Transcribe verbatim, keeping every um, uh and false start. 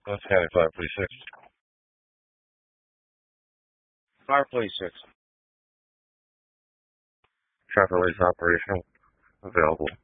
That's County five forty-six. five forty-six. Traffic lights operational. Available.